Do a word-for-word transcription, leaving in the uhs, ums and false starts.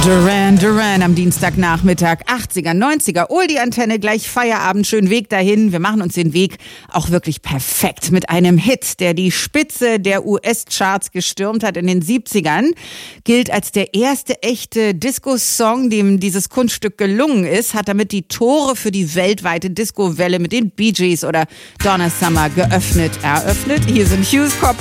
Duran Duran am Dienstagnachmittag, achtziger, neunziger, Oldie-Antenne, gleich Feierabend, schönen Weg dahin. Wir machen uns den Weg auch wirklich perfekt mit einem Hit, der die Spitze der U S-Charts gestürmt hat in den siebzigern, gilt als der erste echte Disco-Song, dem dieses Kunststück gelungen ist, hat damit die Tore für die weltweite Disco-Welle mit den Bee Gees oder Donna Summer geöffnet, eröffnet. Hier sind Hues Corporation.